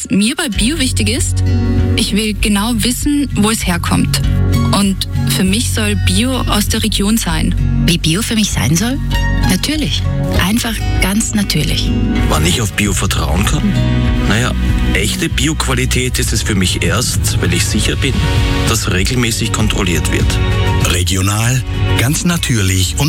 Was mir bei Bio wichtig ist, ich will genau wissen, wo es herkommt. Und für mich soll Bio aus der Region sein. Wie Bio für mich sein soll? Natürlich. Einfach ganz natürlich. Wann ich auf Bio vertrauen kann? Naja, echte Bio-Qualität ist es für mich erst, weil ich sicher bin, dass regelmäßig kontrolliert wird. Regional, ganz natürlich und